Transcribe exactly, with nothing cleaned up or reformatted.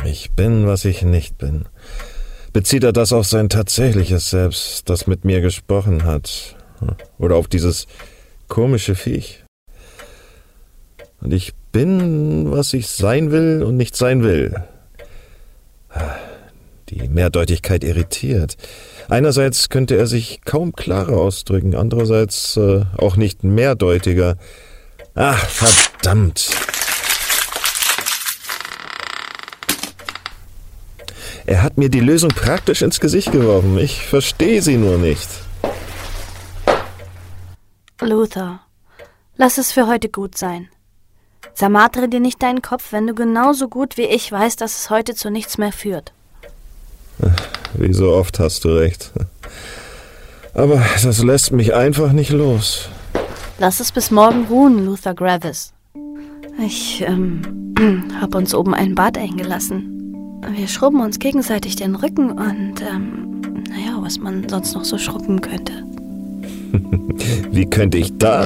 Ich bin, was ich nicht bin. Bezieht er das auf sein tatsächliches Selbst, das mit mir gesprochen hat? Oder auf dieses komische Viech? Und ich bin, was ich sein will und nicht sein will. Die Mehrdeutigkeit irritiert. Einerseits könnte er sich kaum klarer ausdrücken, andererseits äh, auch nicht mehrdeutiger. Ach, verdammt! Er hat mir die Lösung praktisch ins Gesicht geworfen. Ich verstehe sie nur nicht. Luther, lass es für heute gut sein. Zermartere dir nicht deinen Kopf, wenn du genauso gut wie ich weißt, dass es heute zu nichts mehr führt. Wie so oft hast du recht. Aber das lässt mich einfach nicht los. Lass es bis morgen ruhen, Luther Gravis. Ich ähm, hab uns oben ein Bad eingelassen. Wir schrubben uns gegenseitig den Rücken und, ähm, naja, was man sonst noch so schrubben könnte. Wie könnte ich da